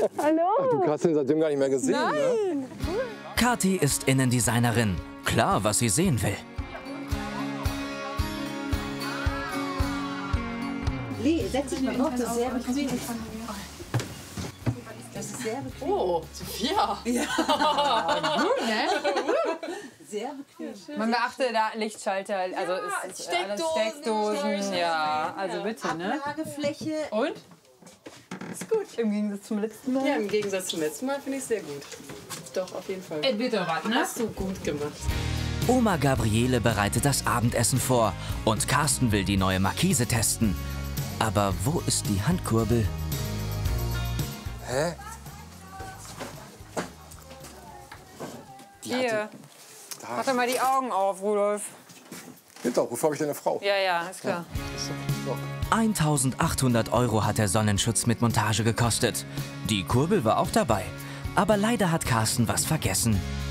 Hallo. Ach, du hast ihn seitdem gar nicht mehr gesehen, Nein. ne? Kathi ist Innendesignerin. Klar, was sie sehen will. Lee, setz dich mal drauf, das ist sehr bequem. Das ist sehr bequem. Oh, Sophia. Ja. Gut, ne? Sehr bequem. Man beachte da Lichtschalter, also es ist alles Steckdosen, ja, also bitte, ne? Ablagefläche. Und? Ist gut. Im Gegensatz zum letzten Mal. Ja, im Gegensatz zum letzten Mal finde ich es sehr gut. Doch, auf jeden Fall. Wird doch was, ne? Hast du gut gemacht. Oma Gabriele bereitet das Abendessen vor und Carsten will die neue Markise testen. Aber wo ist die Handkurbel? Hä? Hier. Mach doch mal die Augen auf, Rudolf. Doch, wofür habe ich denn eine Frau? Ja, ja, ist klar. 1.800 € hat der Sonnenschutz mit Montage gekostet. Die Kurbel war auch dabei. Aber leider hat Carsten was vergessen.